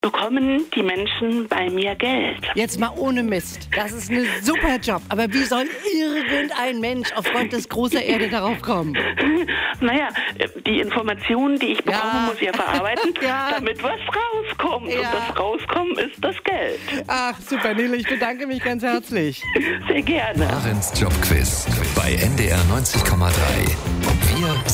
bekommen die Menschen bei mir Geld. Jetzt mal ohne Mist. Das ist ein super Job. Aber wie soll irgendein Mensch aufgrund des großer Erde darauf kommen? Naja, die Informationen, die ich bekomme, muss ich ja verarbeiten, damit was rauskommt. Ja. Und das Rauskommen ist das Geld. Ach, super, Nele, ich bedanke mich ganz herzlich. Sehr gerne. Arends Jobquiz bei NDR 90,3. Wir